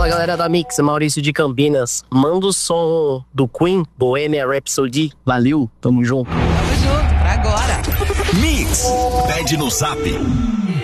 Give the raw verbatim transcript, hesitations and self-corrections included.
Fala galera da Mix, Maurício de Campinas. Manda o som do Queen, Bohemian Rhapsody. Valeu, tamo junto. Tamo junto, pra agora. Mix, pede no zap